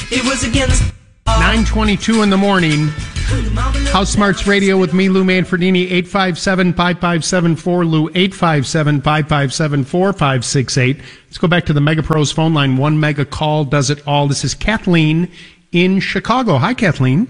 It was against 9:22 in the morning. House Smarts Radio with me, Lou Manfredini, 857-5574. Lou, 857-557-4568. Let's go back to the Mega Pros phone line. One mega call does it all. This is Kathleen in Chicago. Hi, Kathleen.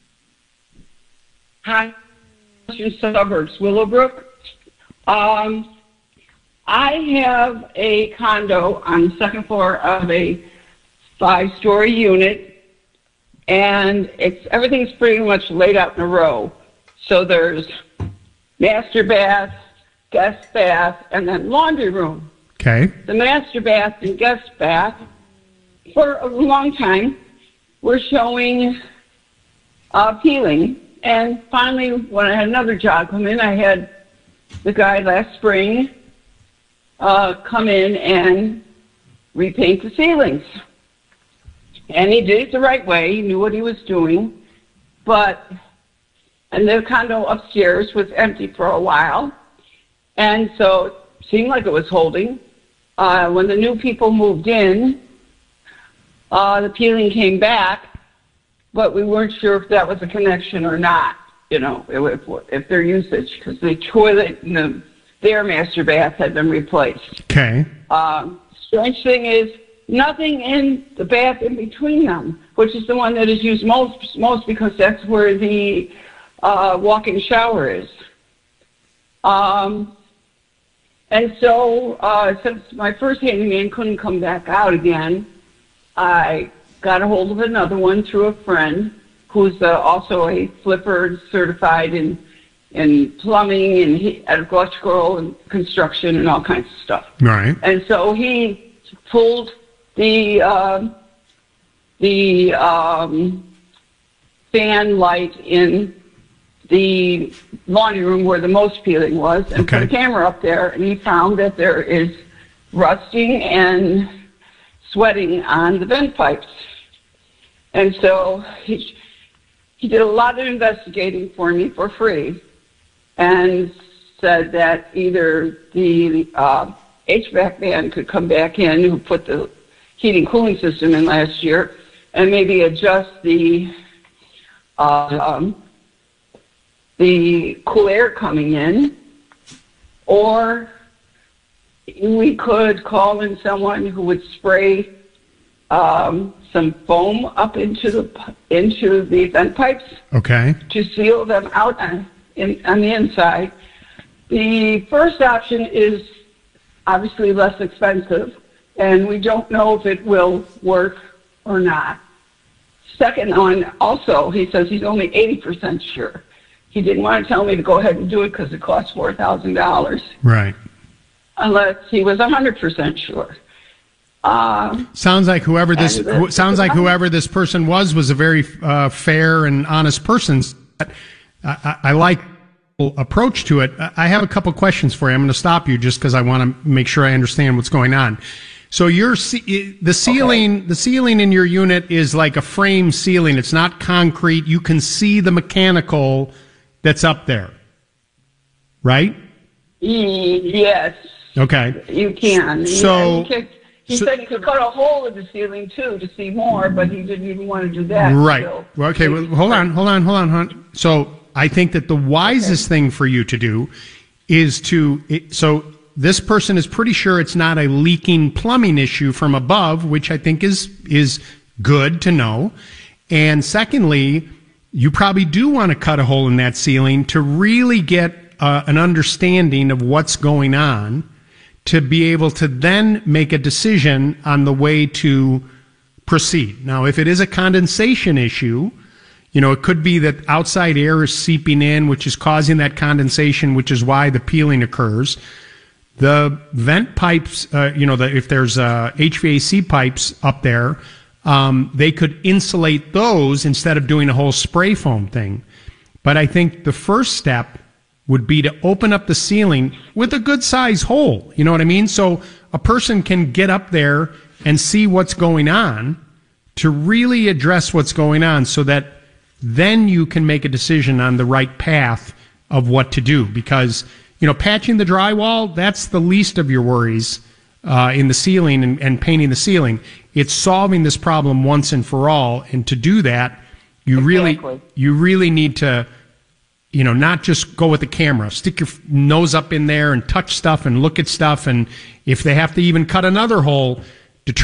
Hi, suburbs, Willowbrook. I have a condo on the second floor of a 5-story unit. And everything's pretty much laid out in a row. So there's master bath, guest bath, and then laundry room. Okay. The master bath and guest bath, for a long time, were showing peeling. And finally, when I had another job come in, I had the guy last spring come in and repaint the ceilings. And he did it the right way. He knew what he was doing. And the condo upstairs was empty for a while. And so it seemed like it was holding. When the new people moved in, the peeling came back, but we weren't sure if that was a connection or not, if their usage, because the toilet and their master bath had been replaced. Okay. Strange thing is, nothing in the bath in between them, which is the one that is used most because that's where the walk-in shower is. And so since my first handyman couldn't come back out again, I got a hold of another one through a friend who's also a flipper certified in plumbing and electrical and construction and all kinds of stuff. Right. And so he pulled the fan light in the laundry room where the most peeling was and put a camera up there, and he found that there is rusting and sweating on the vent pipes. And so he did a lot of investigating for me for free and said that either the HVAC man could come back in who put the heating cooling system in last year and maybe adjust the cool air coming in, or we could call in someone who would spray some foam up into the vent pipes to seal them out on the inside. The first option is obviously less expensive, and we don't know if it will work or not. Second one, also, he says he's only 80% sure. He didn't want to tell me to go ahead and do it because it costs $4,000. Right. Unless he was 100% sure. Sounds like whoever this person was a very fair and honest person. I like approach to it. I have a couple questions for you. I'm going to stop you just because I want to make sure I understand what's going on. So the ceiling in your unit is like a frame ceiling. It's not concrete. You can see the mechanical that's up there, right? Yes. Okay. You can. So he said he could cut a hole in the ceiling too to see more, but he didn't even want to do that. Right. So Okay. Well, hold on, hon. So I think that the wisest thing for you to do is so this person is pretty sure it's not a leaking plumbing issue from above, which I think is good to know. And secondly, you probably do want to cut a hole in that ceiling to really get an understanding of what's going on, to be able to then make a decision on the way to proceed. Now, if it is a condensation issue, it could be that outside air is seeping in, which is causing that condensation, which is why the peeling occurs. The vent pipes, if there's HVAC pipes up there, they could insulate those instead of doing a whole spray foam thing. But I think the first step would be to open up the ceiling with a good size hole. You know what I mean? So a person can get up there and see what's going on, to really address what's going on, so that then you can make a decision on the right path of what to do. Because, patching the drywall, that's the least of your worries in the ceiling and painting the ceiling. it's solving this problem once and for all. And to do that, you Exactly. really need to, not just go with the camera. Stick your nose up in there and touch stuff and look at stuff. And if they have to even cut another hole,